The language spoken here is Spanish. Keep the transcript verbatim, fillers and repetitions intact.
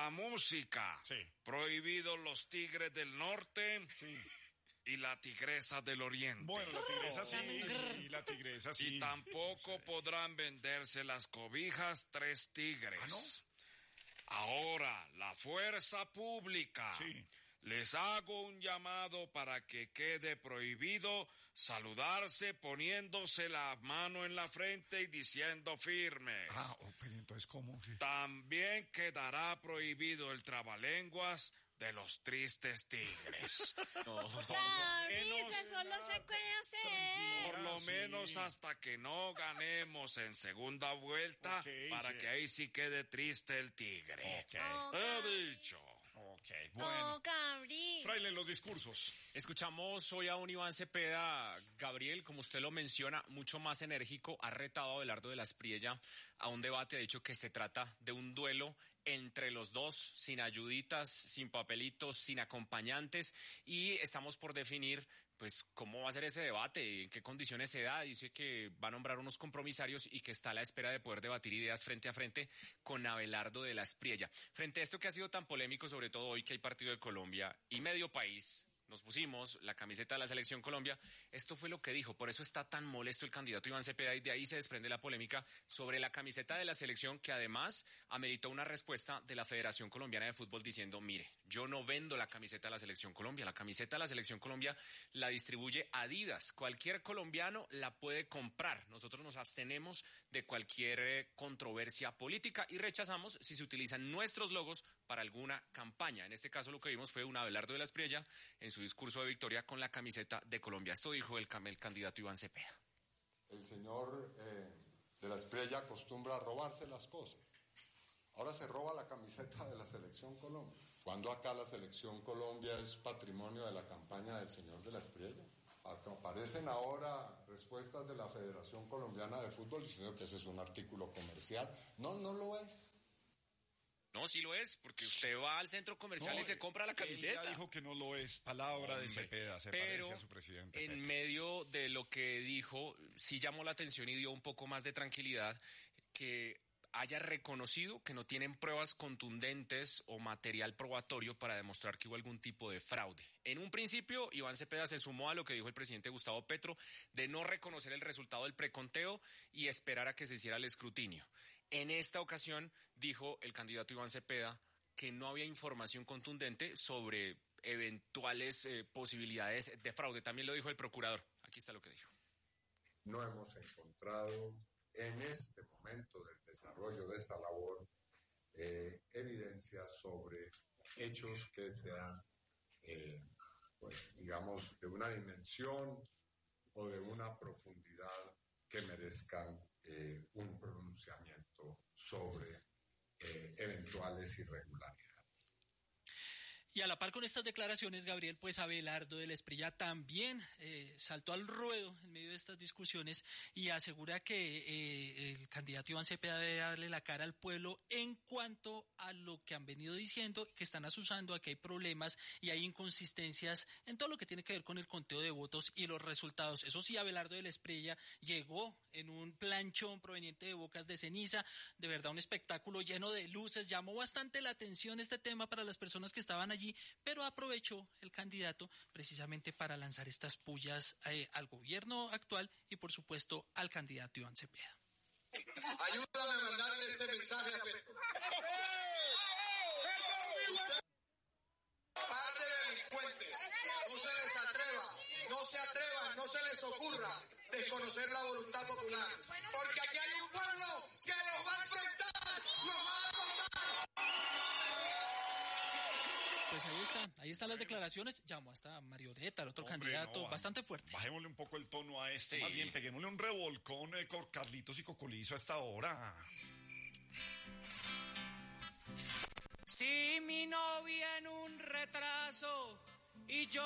la música. Sí. Prohibidos los tigres del norte. Sí. Y la tigresa del oriente. Bueno, la tigresa sí, sí, la tigresa sí. Y tampoco sí. podrán venderse las cobijas tres tigres. ¿Ah, no? Ahora, la fuerza pública. Sí. Les hago un llamado para que quede prohibido saludarse poniéndose la mano en la frente y diciendo firmes. Ah, oh, pero entonces, ¿cómo? Sí. También quedará prohibido el trabalenguas de los tristes tigres. No. David, eso no se puede hacer. Por lo sí. menos hasta que no ganemos en segunda vuelta, Okay, para sí. que ahí sí quede triste el tigre. Okay. Oh, He dicho. Ok, bueno. Oh, Gabriel. Fraile, los discursos. Escuchamos hoy a un Iván Cepeda, Gabriel, como usted lo menciona, mucho más enérgico, ha retado a Abelardo de la Espriella a un debate, ha dicho que se trata de un duelo entre los dos, sin ayuditas, sin papelitos, sin acompañantes, y estamos por definir pues cómo va a ser ese debate, en qué condiciones se da. Dice que va a nombrar unos compromisarios y que está a la espera de poder debatir ideas frente a frente con Abelardo de la Espriella. Frente a esto que ha sido tan polémico, sobre todo hoy que hay partido de Colombia y medio país, nos pusimos la camiseta de la Selección Colombia, esto fue lo que dijo, por eso está tan molesto el candidato Iván Cepeda y de ahí se desprende la polémica sobre la camiseta de la selección, que además ameritó una respuesta de la Federación Colombiana de Fútbol diciendo, mire, yo no vendo la camiseta de la Selección Colombia, la camiseta de la Selección Colombia la distribuye Adidas, cualquier colombiano la puede comprar, nosotros nos abstenemos de cualquier controversia política y rechazamos si se utilizan nuestros logos para alguna campaña. En este caso lo que vimos fue un Abelardo de la Espriella en su discurso de victoria con la camiseta de Colombia. Esto dijo el, el candidato Iván Cepeda. El señor eh, de la Espriella acostumbra a robarse las cosas. Ahora se roba la camiseta de la Selección Colombia. ¿Cuándo acá la Selección Colombia es patrimonio de la campaña del señor de la Espriella? Aparecen ahora respuestas de la Federación Colombiana de Fútbol diciendo que ese es un artículo comercial. No, no lo es. No, sí lo es, porque usted va al centro comercial No, y se compra la camiseta. Ella dijo que no lo es. Palabra Hombre, de Cepeda, se pero parece a su presidente. en Petro. medio de lo que dijo, sí llamó la atención y dio un poco más de tranquilidad que haya reconocido que no tienen pruebas contundentes o material probatorio para demostrar que hubo algún tipo de fraude. En un principio, Iván Cepeda se sumó a lo que dijo el presidente Gustavo Petro de no reconocer el resultado del preconteo y esperar a que se hiciera el escrutinio. En esta ocasión, dijo el candidato Iván Cepeda que no había información contundente sobre eventuales eh, posibilidades de fraude. También lo dijo el procurador. Aquí está lo que dijo. No hemos encontrado en este momento del desarrollo de esta labor eh, evidencias sobre hechos que sean, eh, pues digamos, de una dimensión o de una profundidad que merezcan eh, un pronunciamiento sobre eh, eventuales irregularidades. Y a la par con estas declaraciones, Gabriel, pues Abelardo de la Espriella también eh, saltó al ruedo en medio de estas discusiones y asegura que eh, el candidato Iván Cepeda debe darle la cara al pueblo en cuanto a lo que han venido diciendo, que están asusando a que hay problemas y hay inconsistencias en todo lo que tiene que ver con el conteo de votos y los resultados. Eso sí, Abelardo de la Espriella llegó en un planchón proveniente de Bocas de Ceniza, de verdad un espectáculo lleno de luces, llamó bastante la atención este tema para las personas que estaban allí, pero aprovechó el candidato precisamente para lanzar estas pullas eh, al gobierno actual y por supuesto al candidato Iván Cepeda. Ayúdame a mandarle este mensaje a Petro. Par de delincuentes, no se les atreva, no se atrevan, no se les ocurra desconocer la voluntad popular, porque aquí hay un pueblo que los va a enfrentar, los va a matar. Pues ahí están, ahí están las declaraciones, llamó hasta Marioreta, el otro Hombre, candidato, no, bastante fuerte. Bajémosle un poco el tono a este, Sí. más bien peguémosle un revolcón eh, con Carlitos y Cocolizo a esta hora. Si mi novia en un retraso y yo